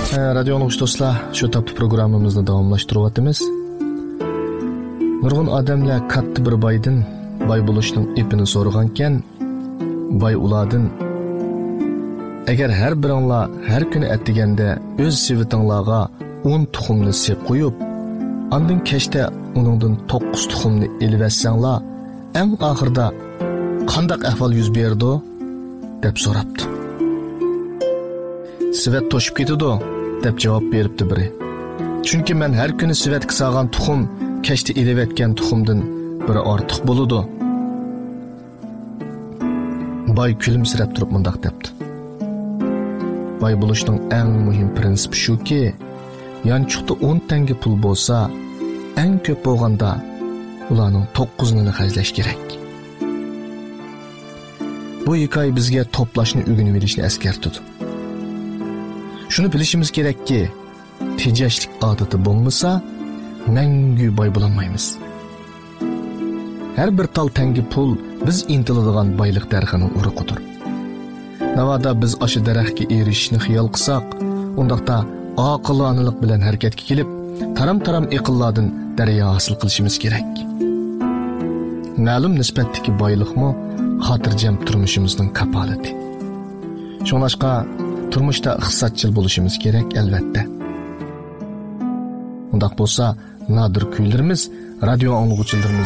Radio anglagıç dostlar, şu tapdı programımızda davamlaştırıvatımız. Nurgun adamlar kattı bir baydın, bay buluşning ipini so'raganken, bay uladın. Eğer her biringlar her kuni atdiganda o'z sevitinglarga 10 tuxumni sep qo'yib, andin kechda uningdan 9 tuxumni elib olsanglar, eng oxirida qandaq ahvol yuz berdi deb so'rabdi. Sivet to'shib ketadi deb javob beribdi biri. Chunki men har kuni sivetga solgan tuxum kechda elib etgan tuxumdan biri ortiq bo'ladi. Bay kulimsirab turib mundaq debdi. Bay buluşning eng muhim prinsipi shuki, yanchuqda 10 tanga pul bo'lsa, eng ko'p bo'lganda ularning 9'ını xarjlash kerak. Bu hikoya bizga to'plashni o'rganib olishni eskartadi. Shuni bilishimiz kerakki, tejashlik odati bo'lmasa, mangu boy bo'lolmaymiz. Har bir tal tanga pul biz intiladigan boylik darxining urug'idir. Navada biz aşı daraxtga erishishni xiyol qilsak, undaqda oqilonalik bilan harakatga kelib, taram-taram iqillardan daryo hosil qilishimiz kerak. Ma'lum nisbatdagi boylikmi xotirjam turmushimizning kapolati. Shuningdek, turmushda iqtisodchil bo'lishimiz kerak albatta. Undaq bo'lsa, nadir kuylarimiz, radio anglag'uchilarimiz